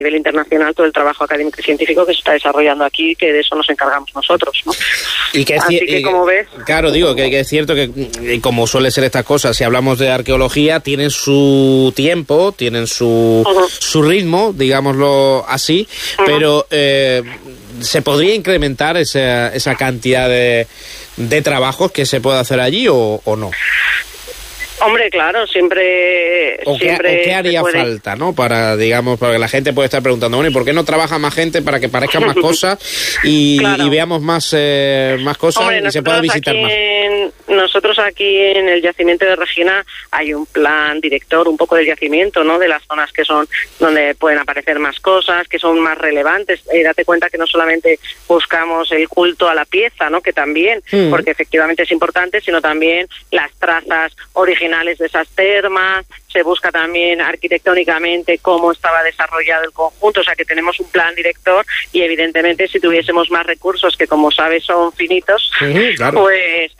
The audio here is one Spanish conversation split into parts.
nivel internacional todo el trabajo académico y científico que se está desarrollando aquí, que de eso nos encargamos nosotros, ¿no? Así que, como ves... Claro, digo que es cierto que, como suele ser estas cosas, si hablamos de arqueología, tienen su tiempo, tienen su ritmo, digámoslo así, pero ¿se podría incrementar esa cantidad de trabajos que se puede hacer allí o no? Hombre, claro, siempre... ¿Qué haría falta, no? Para que la gente puede estar preguntando, bueno, ¿y por qué no trabaja más gente para que parezcan más cosas y veamos más cosas? Hombre, y se pueda visitar más? Nosotros aquí en el yacimiento de Regina hay un plan director, un poco del yacimiento, ¿no? De las zonas que son donde pueden aparecer más cosas, que son más relevantes. Date cuenta que no solamente buscamos el culto a la pieza, ¿no? Que también, porque efectivamente es importante, sino también las trazas originales de esas termas, se busca también arquitectónicamente cómo estaba desarrollado el conjunto, o sea que tenemos un plan director y evidentemente si tuviésemos más recursos, que como sabes son finitos, claro, pues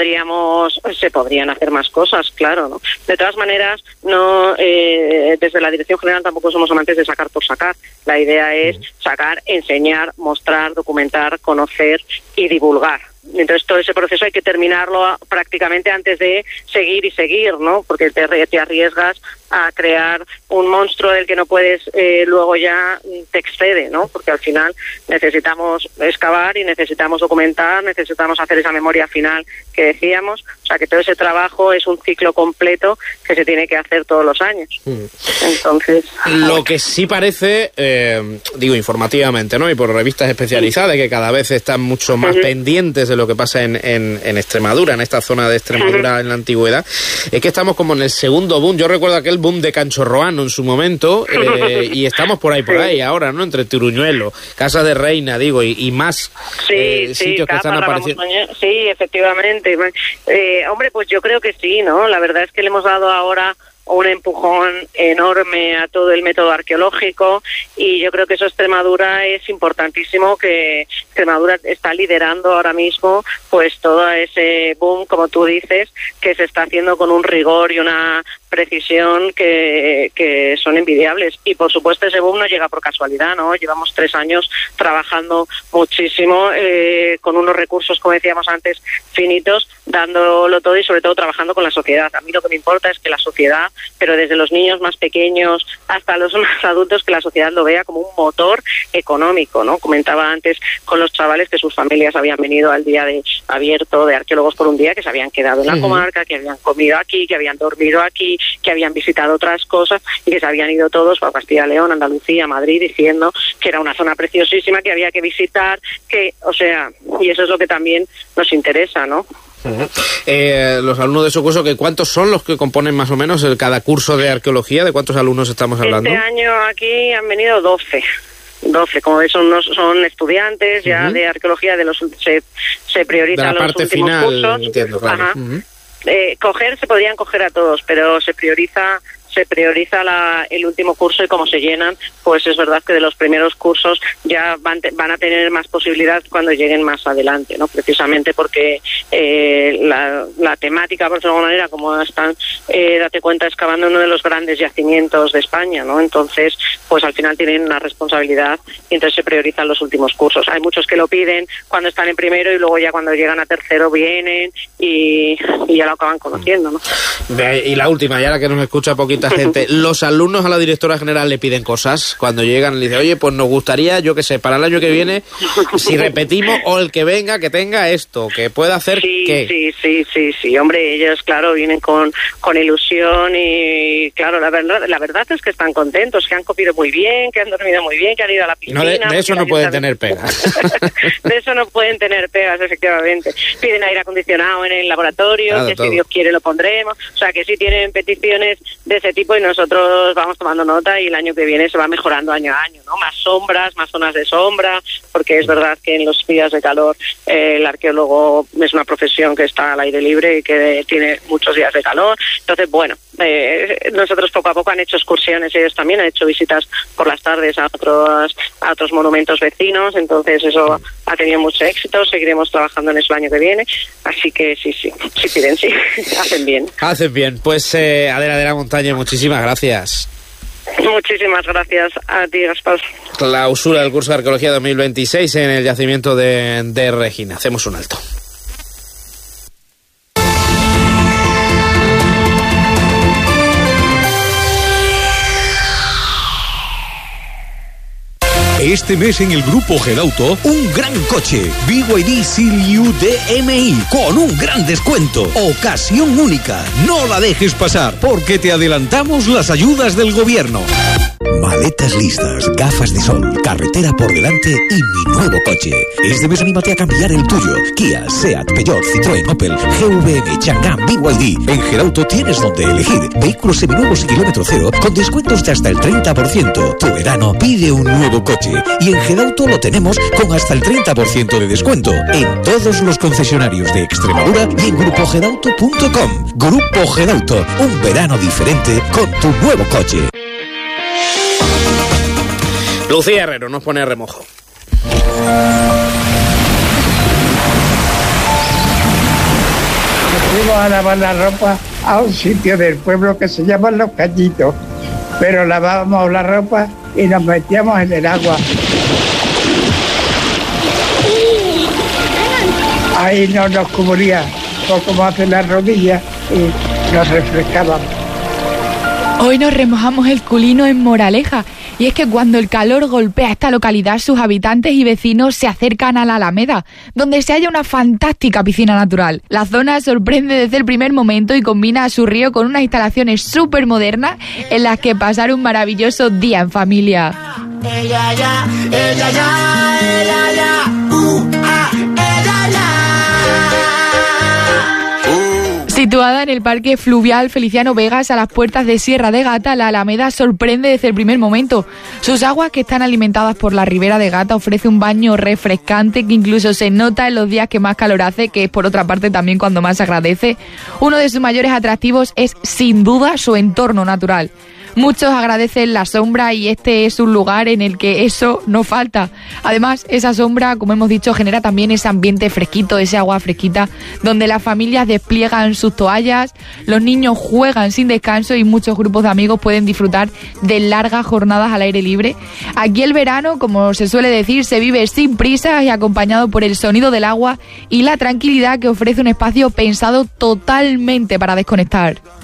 se podrían hacer más cosas, claro, ¿no? De todas maneras, no desde la Dirección General tampoco somos amantes de sacar por sacar. La idea es sacar, enseñar, mostrar, documentar, conocer y divulgar. Entonces todo ese proceso hay que terminarlo prácticamente antes de seguir, ¿no? Porque te arriesgas a crear un monstruo del que no puedes, luego ya te excede, ¿no? Porque al final necesitamos excavar y necesitamos documentar, necesitamos hacer esa memoria final que decíamos, o sea que todo ese trabajo es un ciclo completo que se tiene que hacer todos los años. Entonces... Lo que sí parece, digo informativamente, ¿no? Y por revistas especializadas que cada vez están mucho más pendientes de lo que pasa en Extremadura, en esta zona de Extremadura en la antigüedad, es que estamos como en el segundo boom. Yo recuerdo aquel boom de Canchorroano en su momento, y estamos por ahí ahora, ¿no? Entre Turuñuelo, Casa de Reina, digo, y más sitios que están apareciendo. Sí, efectivamente. Hombre, pues yo creo que sí, ¿no? La verdad es que le hemos dado ahora un empujón enorme a todo el método arqueológico y yo creo que eso Extremadura es importantísimo, que Extremadura está liderando ahora mismo pues todo ese boom, como tú dices, que se está haciendo con un rigor y una precisión que son envidiables. Y por supuesto ese boom no llega por casualidad, ¿no? Llevamos 3 años trabajando muchísimo con unos recursos, como decíamos antes, finitos, dándolo todo y sobre todo trabajando con la sociedad. A mí lo que me importa es que la sociedad, pero desde los niños más pequeños hasta los más adultos, que la sociedad lo vea como un motor económico, ¿no? Comentaba antes con los chavales que sus familias habían venido al día abierto de Arqueólogos por un Día, que se habían quedado en la comarca, que habían comido aquí, que habían dormido aquí, que habían visitado otras cosas y que se habían ido todos a Castilla y León, Andalucía, Madrid, diciendo que era una zona preciosísima, que había que visitar, y eso es lo que también nos interesa, ¿no? Los alumnos de su curso, ¿cuántos son los que componen más o menos cada curso de arqueología? ¿De cuántos alumnos estamos hablando? Este año aquí han venido 12, como ves, son estudiantes ya de arqueología, se prioriza de la parte los últimos final, cursos. Entiendo, claro. Se podrían coger a todos, pero se prioriza el último curso, y como se llenan, pues es verdad que de los primeros cursos ya van a tener más posibilidad cuando lleguen más adelante, ¿no? Precisamente porque la temática, por alguna manera, como están, date cuenta, excavando uno de los grandes yacimientos de España, ¿no? Entonces, pues al final tienen una responsabilidad y entonces se priorizan los últimos cursos. Hay muchos que lo piden cuando están en primero y luego ya cuando llegan a tercero vienen y ya lo acaban conociendo, ¿no? Y la última, ya la que nos escucha poquita gente, los alumnos a la directora general le piden cosas cuando llegan, le dicen, oye, pues nos gustaría, yo qué sé, para el año que viene, si repetimos, o el que venga, que tenga esto, que pueda hacer qué. Sí, hombre, ellos, claro, vienen con ilusión y, claro, la verdad es que están contentos, que han comido muy bien, que han dormido muy bien, que han ido a la piscina. No, de eso no pueden tener pegas. De eso no pueden tener pegas, efectivamente. Piden aire acondicionado en el laboratorio, claro, que todo. Si Dios quiere lo pondremos, o sea, que sí tienen peticiones de ese tipo y nosotros vamos tomando nota y el año que viene se va mejorando año a año, ¿no? Más sombras, más zonas de sombra, porque es verdad que en los días de calor el arqueólogo es una profesión que está al aire libre y que tiene muchos días de calor. Entonces, bueno, nosotros poco a poco han hecho excursiones, ellos también han hecho visitas por las tardes a otros monumentos vecinos, entonces eso ha tenido mucho éxito, seguiremos trabajando en eso el año que viene, así que sí piden, sí, hacen bien. Hacen bien, pues Adela de la Montaña, muchísimas gracias. Muchísimas gracias a ti, Gaspar. Clausura del curso de Arqueología 2026 en el yacimiento de Regina. Hacemos un alto. Este mes en el Grupo Gedauto, un gran coche, BYD Seal-U DMI, con un gran descuento. Ocasión única, no la dejes pasar, porque te adelantamos las ayudas del gobierno. Maletas listas, gafas de sol, carretera por delante y mi nuevo coche. Este mes anímate a cambiar el tuyo. Kia, Seat, Peugeot, Citroën, Opel, GVM, Chang'an, BYD. En Gedauto tienes donde elegir vehículos seminuevos y kilómetro cero con descuentos de hasta el 30%. Tu verano pide un nuevo coche y en Gedauto lo tenemos con hasta el 30% de descuento en todos los concesionarios de Extremadura y en grupogedauto.com. Grupo Gedauto, un verano diferente con tu nuevo coche. Lucía Herrero nos pone a remojo. Fuimos a lavar la ropa a un sitio del pueblo que se llama Los Cañitos, pero lavábamos la ropa y nos metíamos en el agua. Ahí no nos cubría poco más de las rodillas y nos refrescábamos. Hoy nos remojamos el culino en Moraleja. Y es que cuando el calor golpea esta localidad, sus habitantes y vecinos se acercan a la Alameda, donde se halla una fantástica piscina natural. La zona sorprende desde el primer momento y combina a su río con unas instalaciones súper modernas en las que pasar un maravilloso día en familia. Ella ya, ella ya, ella ya, ella ya. Situada en el Parque Fluvial Feliciano Vegas, a las puertas de Sierra de Gata, la Alameda sorprende desde el primer momento. Sus aguas, que están alimentadas por la Ribera de Gata, ofrece un baño refrescante que incluso se nota en los días que más calor hace, que es por otra parte también cuando más se agradece. Uno de sus mayores atractivos es sin duda su entorno natural. Muchos agradecen la sombra y este es un lugar en el que eso no falta. Además, esa sombra, como hemos dicho, genera también ese ambiente fresquito, ese agua fresquita, donde las familias despliegan sus toallas, los niños juegan sin descanso y muchos grupos de amigos pueden disfrutar de largas jornadas al aire libre. Aquí el verano, como se suele decir, se vive sin prisas y acompañado por el sonido del agua y la tranquilidad que ofrece un espacio pensado totalmente para desconectar.